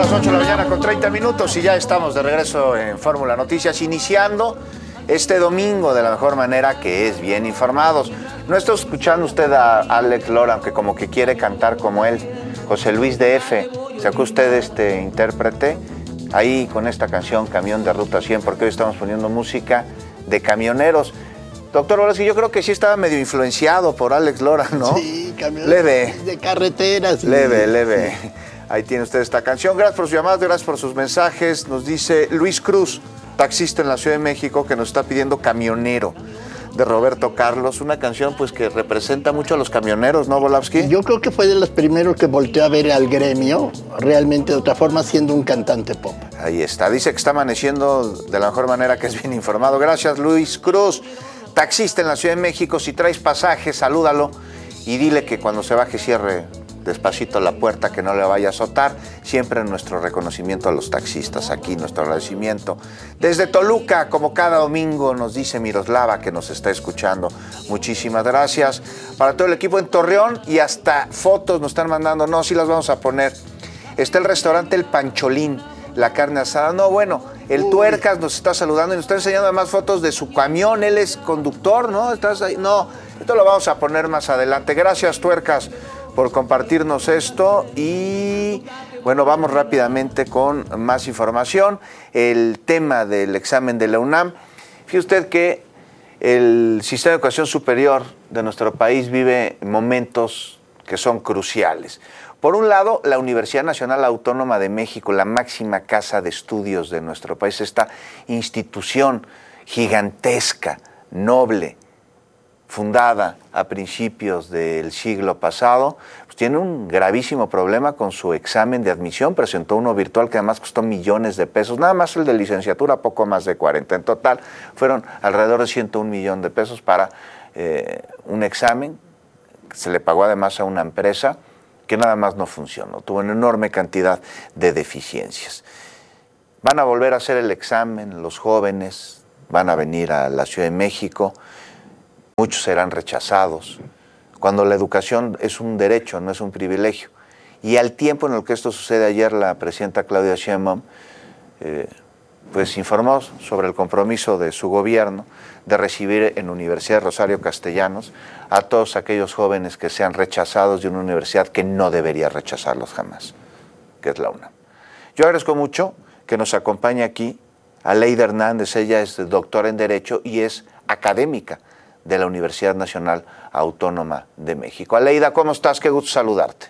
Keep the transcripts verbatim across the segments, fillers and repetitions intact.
las ocho de la mañana con treinta minutos y ya estamos de regreso en Fórmula Noticias, iniciando este domingo de la mejor manera, que es bien informados. No está escuchando usted a Alex Lora, aunque como que quiere cantar como él. José Luis D F, ¿sacó usted este intérprete? Ahí con esta canción, Camión de Ruta cien, porque hoy estamos poniendo música de camioneros. Doctor Volosky, yo creo que sí estaba medio influenciado por Alex Lora, ¿no? Sí, camiones leve. de carreteras. Leve, leve. Ahí tiene usted esta canción. Gracias por sus llamadas, gracias por sus mensajes. Nos dice Luis Cruz, taxista en la Ciudad de México, que nos está pidiendo Camionero, de Roberto Carlos, una canción pues que representa mucho a los camioneros, ¿no, Volosky? Yo creo que fue de los primeros que volteó a ver al gremio, realmente de otra forma, siendo un cantante pop. Ahí está, dice que está amaneciendo de la mejor manera, que es bien informado. Gracias, Luis Cruz, taxista en la Ciudad de México. Si traes pasaje, salúdalo y dile que cuando se baje cierre despacito la puerta, que no le vaya a azotar. Siempre nuestro reconocimiento a los taxistas, aquí nuestro agradecimiento. Desde Toluca, como cada domingo, nos dice Miroslava, que nos está escuchando. Muchísimas gracias. Para todo el equipo en Torreón, y hasta fotos nos están mandando. No, sí las vamos a poner. Está el restaurante El Pancholín, la carne asada. No, bueno, el Tuercas nos está saludando y nos está enseñando además fotos de su camión. Él es conductor, ¿no? ¿Estás ahí? No, esto lo vamos a poner más adelante. Gracias, Tuercas, por compartirnos esto. Y bueno, vamos rápidamente con más información. El tema del examen de la UNAM. Fíjese usted que el sistema de educación superior de nuestro país vive momentos que son cruciales. Por un lado, la Universidad Nacional Autónoma de México, la máxima casa de estudios de nuestro país, esta institución gigantesca, noble, fundada a principios del siglo pasado, pues tiene un gravísimo problema con su examen de admisión. Presentó uno virtual que además costó millones de pesos, nada más el de licenciatura, poco más de cuarenta. En total fueron alrededor de ciento un millón de pesos para eh, un examen. Se le pagó además a una empresa que nada más no funcionó, tuvo una enorme cantidad de deficiencias. Van a volver a hacer el examen, los jóvenes van a venir a la Ciudad de México. Muchos serán rechazados, cuando la educación es un derecho, no es un privilegio. Y al tiempo en el que esto sucede, ayer la presidenta Claudia Sheinbaum eh, pues informó sobre el compromiso de su gobierno de recibir en Universidad de Rosario Castellanos a todos aquellos jóvenes que sean rechazados de una universidad que no debería rechazarlos jamás, que es la UNAM. Yo agradezco mucho que nos acompañe aquí Aleida Hernández. Ella es doctora en Derecho y es académica de la Universidad Nacional Autónoma de México. Aleida, ¿cómo estás? Qué gusto saludarte.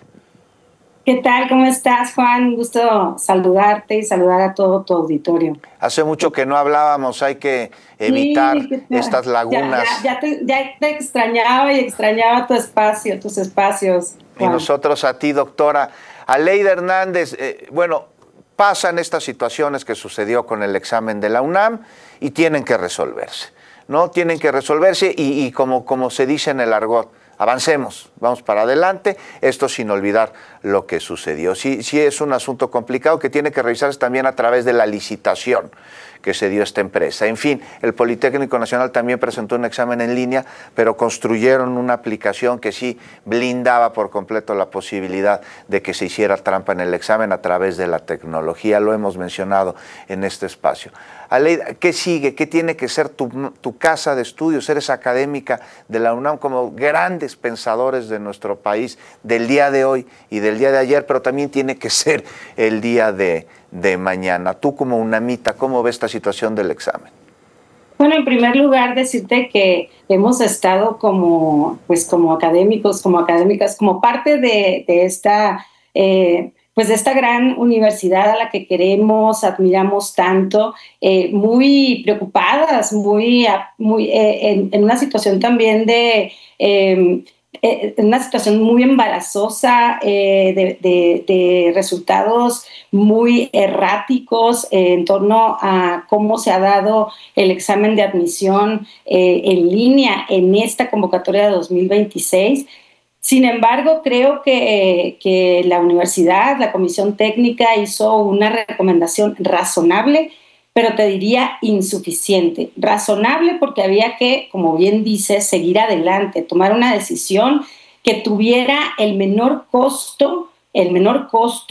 ¿Qué tal? ¿Cómo estás, Juan? Un gusto saludarte y saludar a todo tu auditorio. Hace mucho que no hablábamos, hay que evitar sí, estas lagunas. Ya, ya, ya, te, ya te extrañaba y extrañaba tu espacio, tus espacios, Juan. Y nosotros a ti, doctora. Aleida Hernández, eh, bueno, pasan estas situaciones que sucedió con el examen de la UNAM y tienen que resolverse. ¿no? Tienen que resolverse y, y como, como se dice en el argot, avancemos, vamos para adelante, esto sin olvidar lo que sucedió. Sí, sí es un asunto complicado que tiene que revisarse también a través de la licitación que se dio a esta empresa. En fin, el Politécnico Nacional también presentó un examen en línea, pero construyeron una aplicación que sí blindaba por completo la posibilidad de que se hiciera trampa en el examen a través de la tecnología. Lo hemos mencionado en este espacio. Aleida, ¿qué sigue? ¿Qué tiene que ser tu, tu casa de estudios? Eres académica de la UNAM, como grandes pensadores de nuestro país, del día de hoy y del día de ayer, pero también tiene que ser el día de, de mañana. Tú como UNAMita, ¿cómo ves esta situación del examen? Bueno, en primer lugar, decirte que hemos estado como, pues, como académicos, como académicas, como parte de, de esta... Eh, pues de esta gran universidad a la que queremos, admiramos tanto, eh, muy preocupadas, muy, muy eh, en, en una situación también de, eh, eh, en una situación muy embarazosa, eh, de, de, de resultados muy erráticos eh, en torno a cómo se ha dado el examen de admisión eh, en línea en esta convocatoria de dos mil veintiséis. Sin embargo, creo que, que la universidad, la comisión técnica, hizo una recomendación razonable, pero te diría insuficiente. Razonable porque había que, como bien dices, seguir adelante, tomar una decisión que tuviera el menor costo, el menor costo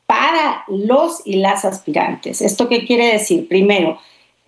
para los y las aspirantes. ¿Esto qué quiere decir? Primero,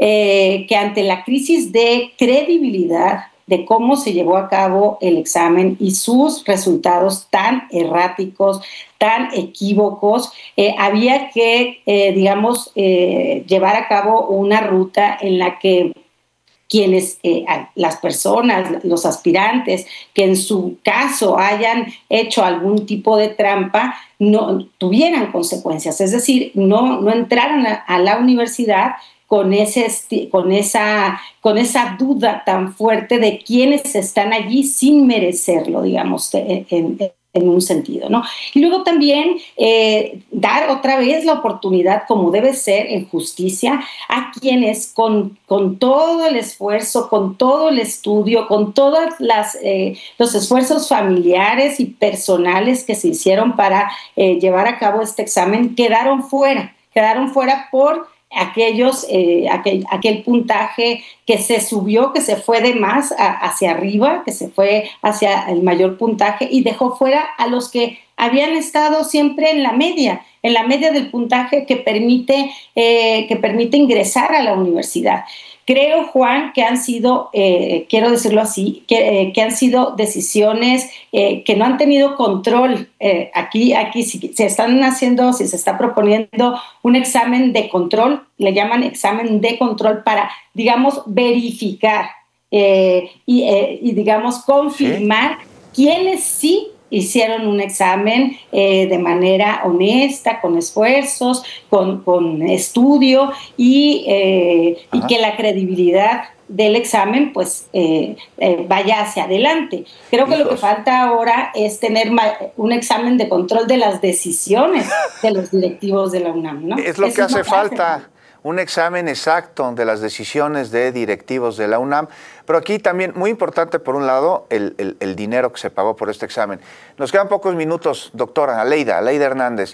eh, que ante la crisis de credibilidad de cómo se llevó a cabo el examen y sus resultados tan erráticos, tan equívocos, eh, había que, eh, digamos, eh, llevar a cabo una ruta en la que quienes, eh, las personas, los aspirantes, que en su caso hayan hecho algún tipo de trampa, no tuvieran consecuencias, es decir, no, no entraran a, a la universidad con, ese, con, esa, con esa duda tan fuerte de quienes están allí sin merecerlo, digamos, en, en, en un sentido, ¿no? Y luego también eh, dar otra vez la oportunidad, como debe ser en justicia, a quienes con, con todo el esfuerzo, con todo el estudio, con todos eh, los esfuerzos familiares y personales que se hicieron para eh, llevar a cabo este examen, quedaron fuera, quedaron fuera por aquellos, eh, aquel, aquel puntaje que se subió, que se fue de más a, hacia arriba, que se fue hacia el mayor puntaje y dejó fuera a los que habían estado siempre en la media, en la media del puntaje que permite, eh, que permite ingresar a la universidad. Creo, Juan, que han sido, eh, quiero decirlo así, que, eh, que han sido decisiones eh, que no han tenido control. Eh, aquí, aquí si se están haciendo, si se está proponiendo un examen de control, le llaman examen de control para, digamos, verificar eh, y, eh, y, digamos, confirmar ¿sí? quiénes sí hicieron un examen eh, de manera honesta, con esfuerzos, con, con estudio y, eh, y que la credibilidad del examen pues eh, eh, vaya hacia adelante. Creo que Hijos. Lo que falta ahora es tener un examen de control de las decisiones de los directivos de la UNAM, ¿no? Es lo Eso que hace falta. Hace. Un examen exacto de las decisiones de directivos de la UNAM. Pero aquí también, muy importante por un lado, el, el, el dinero que se pagó por este examen. Nos quedan pocos minutos, doctora Aleida, Aleida Hernández.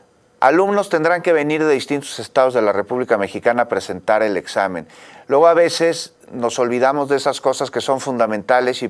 Alumnos tendrán que venir de distintos estados de la República Mexicana a presentar el examen. Luego a veces nos olvidamos de esas cosas que son fundamentales y